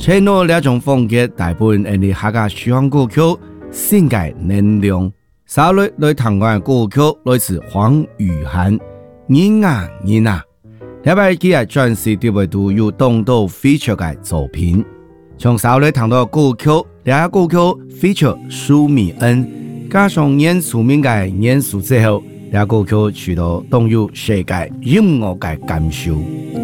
前诺两种风格大部分因为客家喜欢歌曲性格能量，稍微来谈关歌曲来自黄雨涵，人啊人啊，礼拜几日专是特别多有动到 feature 嘅作品，从稍微谈到歌曲，两歌曲 feature 苏米恩，加上严肃敏嘅严肃之后，两歌曲取得动有世界音乐嘅感受。